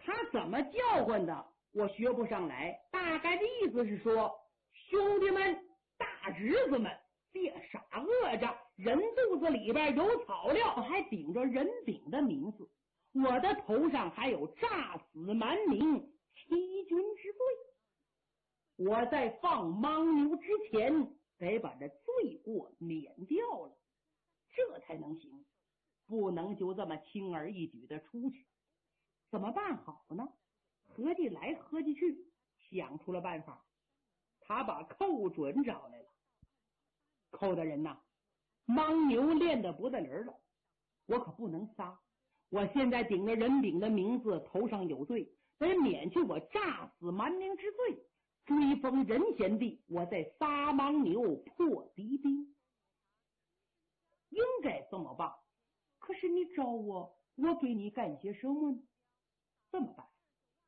他怎么叫唤的我学不上来，大概的意思是说，兄弟们大侄子们别傻饿着，人肚子里边有草料，还顶着人饼的名字，我的头上还有诈死蛮民欺君之罪，我在放牦牛之前得把这罪过免掉了，这才能行，不能就这么轻而易举的出去。怎么办好呢？合计来合计去，想出了办法。他把寇准找来了。寇大人呐，牦牛练得不得灵了，我可不能杀。我现在顶着人饼的名字，头上有罪，得免去我诈死蛮民之罪，追封仁贤弟，我再杀牦牛破敌兵，应该这么办。可是你找我给你干些什么呢？这么办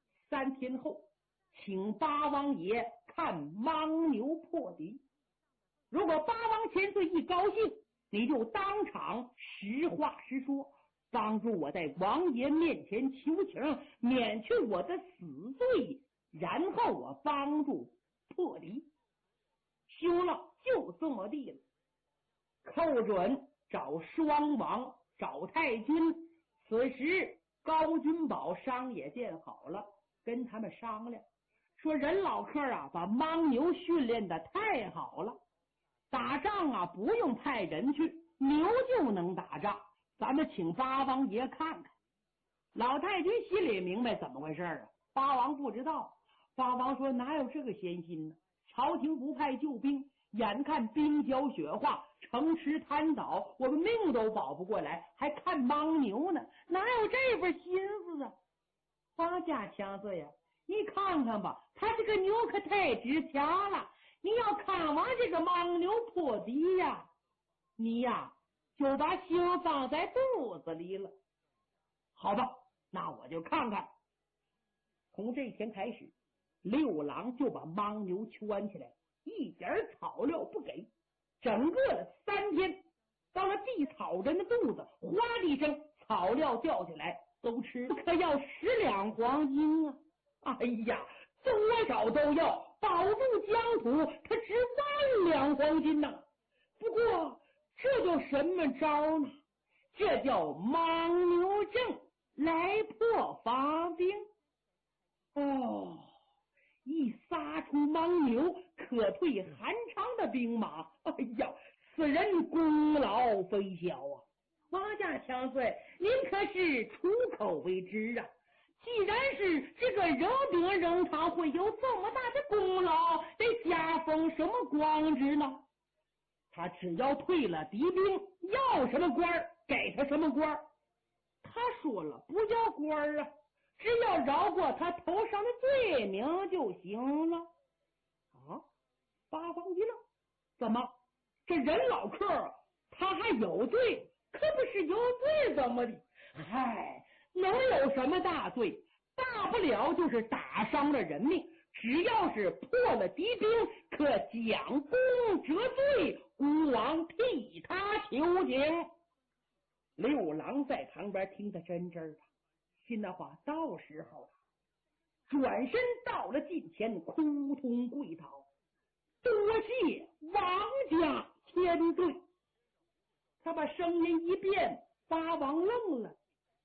，3天后请八王爷看牦牛破敌。如果八王千岁一高兴，你就当场实话实说，帮助我在王爷面前求情，免去我的死罪，然后我帮助破敌。行了，就这么地了。寇准找双王，找太君。此时高君宝商也建好了，跟他们商量说，任老客啊，把牦牛训练的太好了，打仗啊不用派人去，牛就能打仗，咱们请八王爷看看。老太君心里明白怎么回事啊，八王不知道。八王说，哪有这个闲心呢？朝廷不派救兵，眼看冰浇雪化，城池瘫倒，我们命都保不过来，还看牦牛呢，哪有这份心思啊？花家强岁呀，你看看吧，他这个牛可太值钱了，你要看完这个牦牛破敌呀，你呀就把心放在肚子里了。好吧，那我就看看。从这天开始，六郎就把牦牛圈起来，一点草料不给，整个的3天，到了地草人的肚子，哗的一声，草料掉下来，都吃，可要10两黄金啊！哎呀，多少都要，保住疆土，他值1万两黄金呢。不过这叫什么招呢？这叫牦牛阵来破防兵。哦，一杀出牦牛，可退韩昌的兵马。哎呀，此人功劳非小啊！王家强岁，您可是出口为之啊！既然是这个扔兵扔堂会有这么大的功劳，得加封什么官职呢？他只要退了敌兵，要什么官给他什么官。他说了，不要官啊，只要饶过他头上的罪名就行了。啊，八方一愣，怎么这人老客他还有罪？可不是有罪怎么的？嗨，能有什么大罪？大不了就是打伤了人命，只要是破了敌兵，可奖功折罪，孤王替他求情。六郎在旁边听得真真的，心的话到时候了，转身到了近前，哭通跪倒，多谢王家千岁。他把声音一变，八王愣了，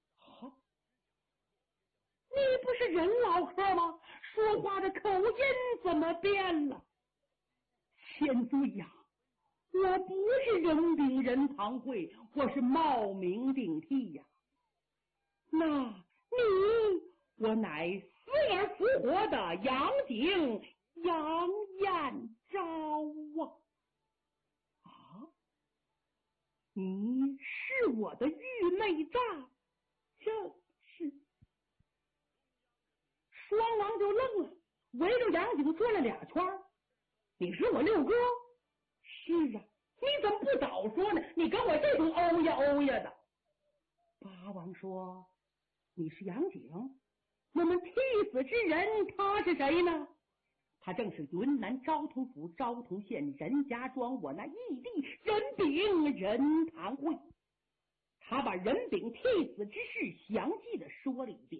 你不是人老客吗？说话的口音怎么变了？千岁呀，我不是人禀人堂会，我是冒名顶替呀。那我乃死而复活的杨景杨彦昭啊！你是我的玉妹丈，这是。双王就愣了，围着杨景转了2圈。你是我六哥？是啊，你怎么不早说呢？你跟我这种欧呀欧呀的。八王说，你是杨景，我们替死之人他是谁呢？他正是云南昭通府昭通县任家庄我那义弟任炳任堂会。他把任炳替死之事详细的说了一遍。